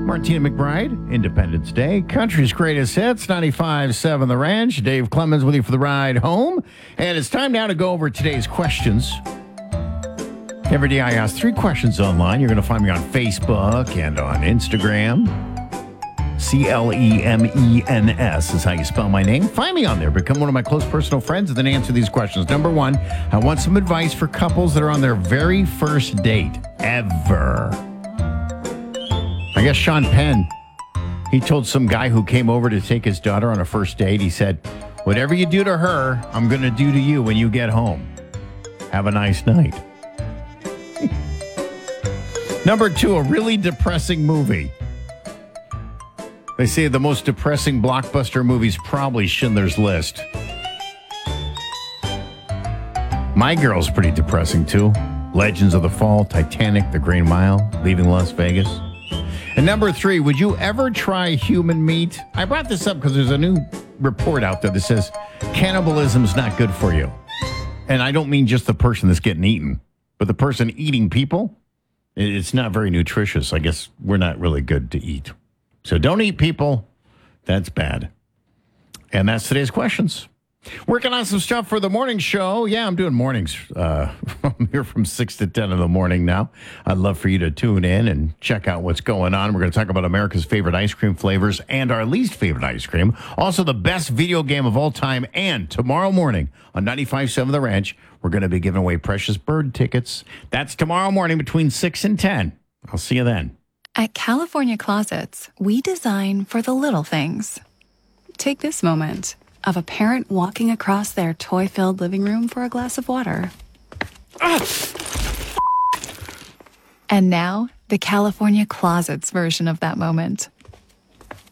Martina McBride, Independence Day, country's greatest hits, 95.7 The Ranch. Dave Clemens with you for the ride home. And it's time now to go over today's questions. Every day I ask 3 questions online. You're going to find me on Facebook and on Instagram. Clemens is how you spell my name. Find me on there. Become one of my close personal friends and then answer these questions. Number 1, I want some advice for couples that are on their very first date ever. I guess Sean Penn, he told some guy who came over to take his daughter on a first date, he said, whatever you do to her, I'm going to do to you when you get home. Have a nice night. Number 2, a really depressing movie. They say the most depressing blockbuster movie is probably Schindler's List. My Girl's pretty depressing too. Legends of the Fall, Titanic, The Green Mile, Leaving Las Vegas. And number 3, would you ever try human meat? I brought this up because there's a new report out there that says cannibalism is not good for you. And I don't mean just the person that's getting eaten, but the person eating people. It's not very nutritious. I guess we're not really good to eat. So don't eat people. That's bad. And that's today's questions. Working on some stuff for the morning show. Yeah, I'm doing mornings. I'm here from 6 to 10 in the morning now. I'd love for you to tune in and check out what's going on. We're going to talk about America's favorite ice cream flavors and our least favorite ice cream. Also, the best video game of all time. And tomorrow morning on 95.7 The Ranch, we're going to be giving away Precious Bird tickets. That's tomorrow morning between 6 and 10. I'll see you then. At California Closets, we design for the little things. Take this moment of a parent walking across their toy-filled living room for a glass of water. And now, the California Closets version of that moment.